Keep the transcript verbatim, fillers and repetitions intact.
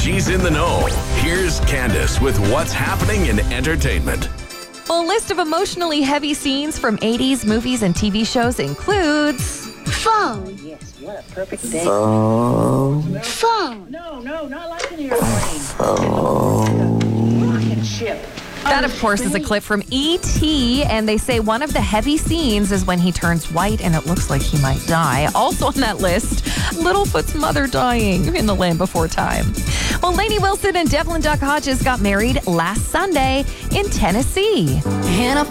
She's in the know. Here's Candace with what's happening in entertainment. A list of emotionally heavy scenes from eighties movies and T V shows includes... Phone. Yes, what a perfect day. Phone. Phone. No, no, not like an airplane. Phone. Rocket ship. That, of course, is a clip from E T, and they say one of the heavy scenes is when he turns white and it looks like he might die. Also on that list, Littlefoot's mother dying in The Land Before Time. Well, Lainey Wilson and Devlin Duck Hodges got married last Sunday in Tennessee.